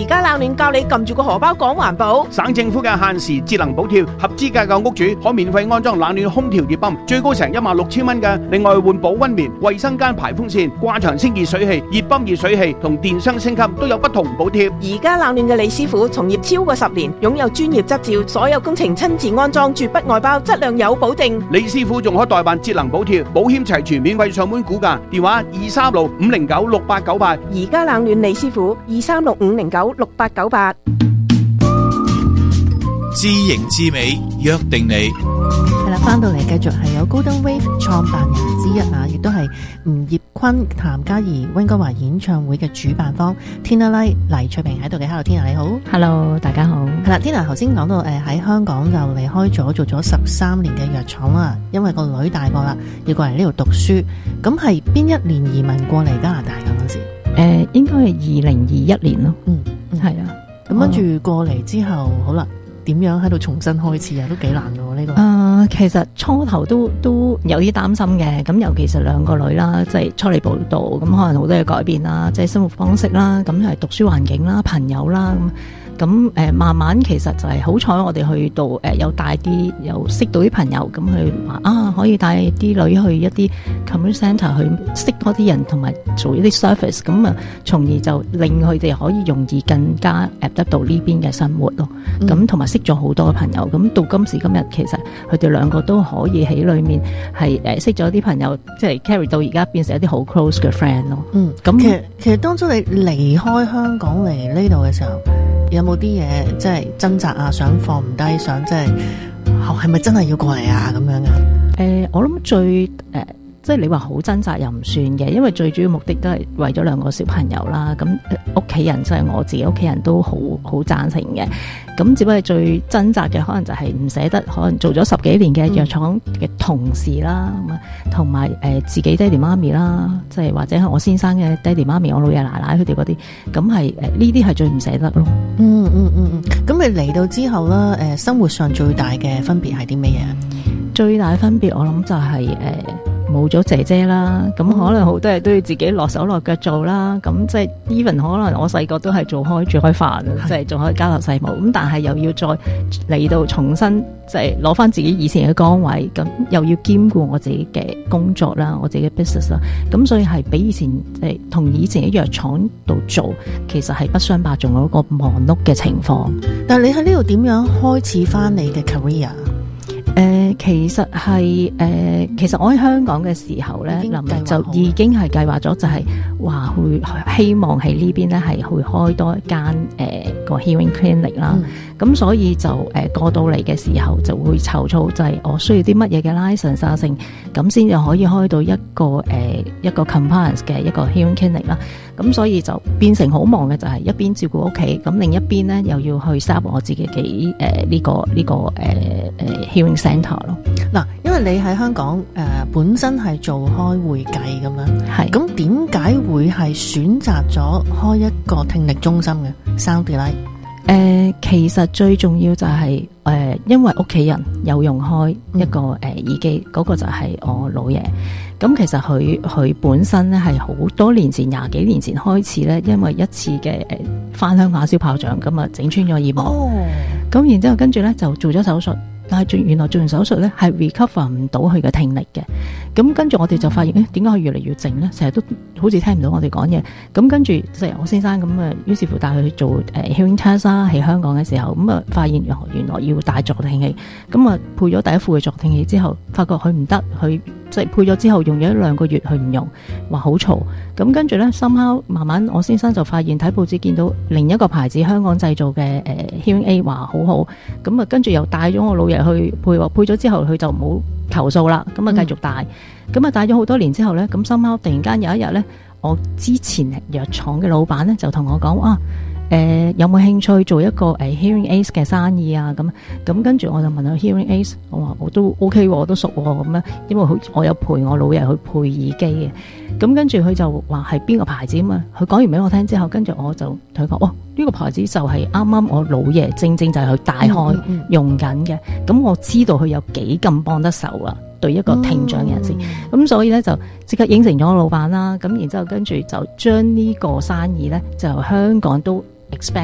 而家冷暖教你撳住個荷包講環保。 省政府嘅限時節能補貼，合資格嘅屋主可免費安裝冷暖空調熱泵，最高成16,000蚊嘅。另外換保溫棉、衛生間排風扇、掛牆清熱水器、熱泵熱水器同電箱升級都有不同補貼。 而家冷暖嘅李師傅從業超過10年，擁有專業執照，所有工程親自安裝，絕不外包，質量有保證。 李師傅仲可代辦節能補貼，保險齊全，免費上門估價，電話236-509-6898。 而家冷暖李師傅236-509-6898。 知型知美，約定你。 係啦，翻到嚟繼續係有 Golden Wave 創辦人之一啊，亦都係吳業坤、譚嘉儀溫哥華演唱會嘅主辦方 Tina Lai 黎翠萍喺度嘅。Hello Tina 你好。 Hello 大家好。 係啦 Tina 頭先講到喺香港就離開咗做咗13年嘅藥廠啦，因為個女大個啦，要過嚟呢度讀書。咁係邊一年移民過嚟加拿大嗰陣時？ 應該係2021年咯。係啊。 咁跟住過嚟之後，好啦，點樣喺度重新開始啊？都幾難嘅呢個。 其實初頭都有啲擔心嘅，咁尤其是兩個女啦，即係初嚟報到，咁可能好多嘢改變啦，即係生活方式啦，咁係讀書環境啦、朋友啦咁慢慢其實就係好彩我哋去到有帶啲有識到啲朋友，咁去話可以帶啲女去一啲 community centre 去識多啲人，同埋做一啲 service， 咁啊從而就令佢哋可以容易更加 adapt 得到呢邊嘅生活咯。咁同埋識咗好多嘅朋友，咁到今時今日其實佢哋兩個都可以喺裏面係識咗啲朋友，即係 carry 到而家變成一啲好 close 嘅 friend 咯。 咁其實當初你離開香港嚟呢度嘅時候，有冇啲嘢即係掙扎啊？想放唔低，想即係係咪真係要過嚟啊？咁樣嘅？ 我諗最即係你話好掙扎又唔算嘅，因為最主要目的都係為咗兩個小朋友啦。咁屋企人即係我自己屋企人都好贊成嘅。咁只不過最掙扎嘅可能就係唔捨得，可能做咗10幾年嘅藥廠嘅同事啦，同埋自己爹哋媽咪啦，即係或者係我先生嘅爹哋媽咪、我老爺奶奶佢哋嗰啲，咁係呢啲係最唔捨得咯。 咁你嚟到之後啦，生活上最大嘅分別係啲咩嘢？ 最大嘅分別我諗就係冇咗姐姐啦，咁可能好多嘢都要自己落手落腳做啦。咁即係 even 可能我細個都係煮開飯，即係做開家頭細務。咁但係又要再嚟到重新即係攞翻自己以前嘅崗位，咁又要兼顧我自己嘅工作啦，我自己嘅 business 啦。咁所以係比以前即係同以前喺藥廠度做，其實係不相伯仲嗰個忙碌嘅情況。 但係你喺呢度點樣開始翻你嘅 career？ 其實係其實我喺香港嘅時候咧，就已經係計劃咗，就係話會希望喺呢邊咧係會開多一間個 hearing clinic 啦。咁所以就過到嚟嘅時候就會籌措，就係我需要啲乜嘢嘅 license 啊，咁先至可以開到一個 compliance 嘅一個 hearing clinic 啦。咁所以就變成好忙嘅，就係一邊照顧屋企，咁另一邊咧又要去 set 我自己嘅呢個hearing centre 咯。 嗱，因為你喺香港本身係做開會計咁樣，係咁點解會係選擇咗開一個聽力中心嘅 Sound Delight？ 其實最重要就係因為屋企人有用開一個耳機，嗰個就係我老爺。咁其實佢本身咧係好多年前20幾年前開始咧，因為一次嘅返鄉下燒炮仗咁啊，整穿咗耳膜。咁然之後跟住咧就做咗手術。但係原來做完手術咧係 recover 唔到佢嘅聽力嘅，咁跟住我哋就發現點解佢越嚟越靜咧？成日都好似聽唔到我哋講嘢。咁跟住即係我先生咁啊，於是乎帶佢去做hearing test 啦。喺香港嘅時候咁啊，發現原來要戴助聽器。咁啊配咗第一副嘅助聽器之後，發覺佢唔得，佢即係配咗之後用咗1-2個月佢唔用，話好嘈。咁跟住咧somehow慢慢我先生就發現睇報紙見到另一個牌子香港製造嘅hearing aid 話好好，咁啊跟住又帶咗我老爺去配咗之後佢就冇投訴啦，咁啊繼續戴，咁啊戴咗好多年之後咧，咁somehow突然間有一日咧，我之前藥廠嘅老闆咧就同我講有冇興趣做一個hearing aids 嘅生意啊？咁跟住我就問佢 hearing aids， 我話我都 OK 我都熟咁咧，因為我有陪我老爺去配耳機嘅。咁跟住佢就話係邊個牌子啊嘛？佢講完俾我聽之後，跟住我就同佢講，呢個牌子就係啱啱我老爺正正就係佢戴開用緊嘅。咁我知道佢有幾咁幫得手啊，對一個聽障人士。咁所以咧就即刻應承咗我老闆啦。咁然之後跟住就將呢個生意咧就香港都expand